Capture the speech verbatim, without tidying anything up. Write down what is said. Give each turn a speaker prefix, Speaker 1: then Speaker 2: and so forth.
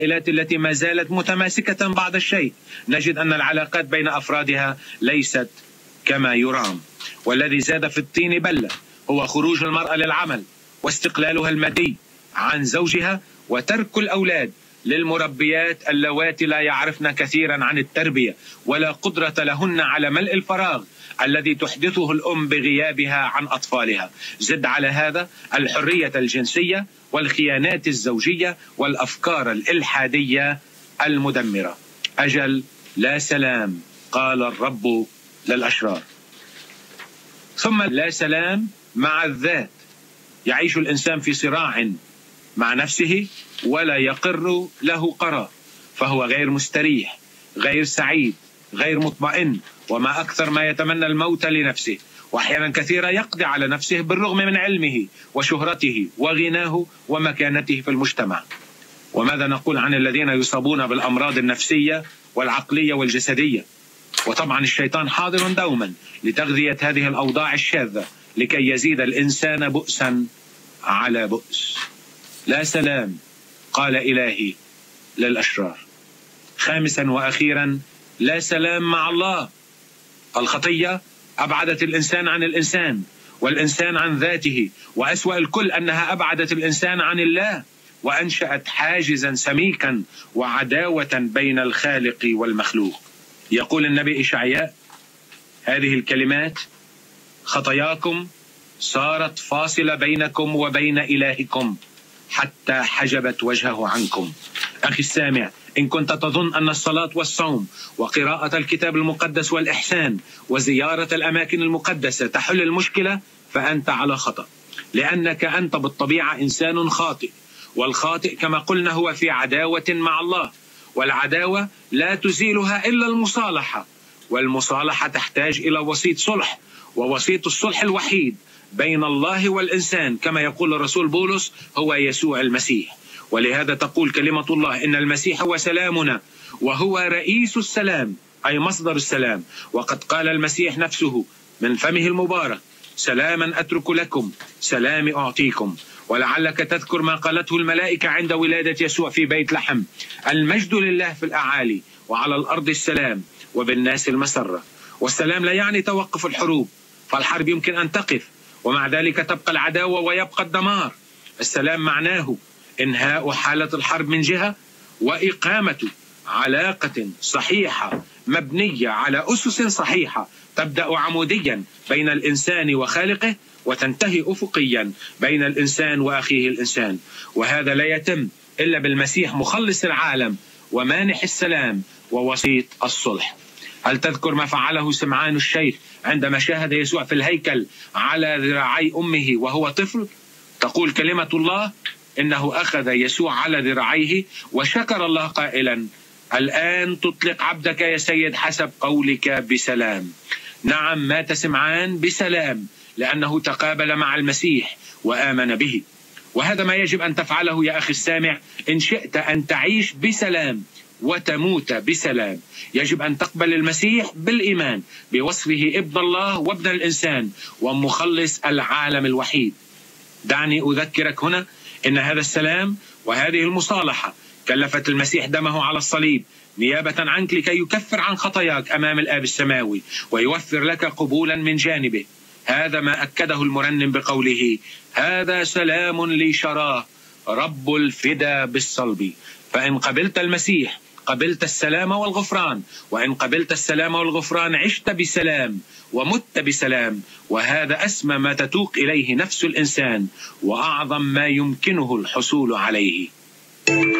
Speaker 1: التي ما زالت متماسكة بعض الشيء، نجد أن العلاقات بين أفرادها ليست كما يرام. والذي زاد في الطين بلة هو خروج المرأة للعمل واستقلالها المادي عن زوجها وترك الأولاد للمربيات اللواتي لا يعرفن كثيرا عن التربية ولا قدرة لهن على ملء الفراغ الذي تحدثه الأم بغيابها عن أطفالها. زد على هذا الحرية الجنسية والخيانات الزوجية والأفكار الإلحادية المدمرة. أجل لا سلام قال الرب للأشرار. ثم لا سلام مع الذات، يعيش الإنسان في صراع مع نفسه ولا يقر له قرار، فهو غير مستريح، غير سعيد، غير مطمئن، وما أكثر ما يتمنى الموت لنفسه، وأحيانا كثيرة يقضي على نفسه بالرغم من علمه وشهرته وغناه ومكانته في المجتمع. وماذا نقول عن الذين يصابون بالأمراض النفسية والعقلية والجسدية؟ وطبعا الشيطان حاضر دوما لتغذية هذه الأوضاع الشاذة لكي يزيد الإنسان بؤسا على بؤس. لا سلام قال إلهي للأشرار. خامسا وأخيرا لا سلام مع الله. الخطية أبعدت الإنسان عن الإنسان والإنسان عن ذاته، وأسوأ الكل أنها أبعدت الإنسان عن الله وأنشأت حاجزا سميكا وعداوة بين الخالق والمخلوق. يقول النبي إشعياء هذه الكلمات: خطاياكم صارت فاصلة بينكم وبين إلهكم حتى حجبت وجهه عنكم. أخي السامع، إن كنت تظن أن الصلاة والصوم وقراءة الكتاب المقدس والإحسان وزيارة الأماكن المقدسة تحل المشكلة فأنت على خطأ، لأنك أنت بالطبيعة إنسان خاطئ، والخاطئ كما قلنا هو في عداوة مع الله، والعداوة لا تزيلها إلا المصالحة، والمصالحة تحتاج إلى وسيط صلح، ووسيط الصلح الوحيد بين الله والإنسان كما يقول الرسول بولس هو يسوع المسيح. ولهذا تقول كلمة الله إن المسيح هو سلامنا وهو رئيس السلام، أي مصدر السلام. وقد قال المسيح نفسه من فمه المبارك: سلاما أترك لكم، سلامي أعطيكم. ولعلك تذكر ما قالته الملائكة عند ولادة يسوع في بيت لحم: المجد لله في الأعالي وعلى الأرض السلام وبالناس المسرة. والسلام لا يعني توقف الحروب، فالحرب يمكن أن تقف ومع ذلك تبقى العداوة ويبقى الدمار. السلام معناه إنهاء حالة الحرب من جهة، وإقامة علاقة صحيحة مبنية على أسس صحيحة تبدأ عموديا بين الإنسان وخالقه وتنتهي أفقيا بين الإنسان وأخيه الإنسان. وهذا لا يتم إلا بالمسيح مخلص العالم ومانح السلام ووسيط الصلح. هل تذكر ما فعله سمعان الشيخ عندما شاهد يسوع في الهيكل على ذراعي أمه وهو طفل؟ تقول كلمة الله إنه أخذ يسوع على ذراعيه وشكر الله قائلا: الآن تطلق عبدك يا سيد حسب قولك بسلام. نعم، مات سمعان بسلام لأنه تقابل مع المسيح وآمن به. وهذا ما يجب أن تفعله يا أخي السامع إن شئت أن تعيش بسلام وتموت بسلام. يجب أن تقبل المسيح بالإيمان بوصفه ابن الله وابن الإنسان ومخلص العالم الوحيد. دعني أذكرك هنا إن هذا السلام وهذه المصالحة كلفت المسيح دمه على الصليب نيابة عنك لكي يكفر عن خطاياك أمام الآب السماوي ويوفر لك قبولا من جانبه. هذا ما أكده المرنم بقوله: هذا سلام لي شراه رب الفدا بالصلب. فإن قبلت المسيح قبلت السلام والغفران، وإن قبلت السلام والغفران عشت بسلام ومت بسلام. وهذا أسمى ما تتوق إليه نفس الإنسان وأعظم ما يمكنه الحصول عليه.